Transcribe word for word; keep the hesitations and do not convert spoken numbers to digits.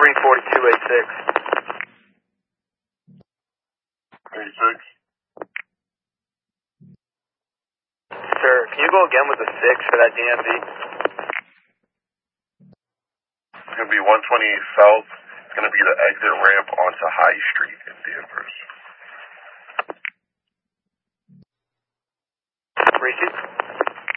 three forty-two eighty-six. eighty-six. Sir, can you go again with the six for that D M V? It's going to be one twenty-eight South. It's going to be the exit ramp onto High Street in Danvers. Repeat.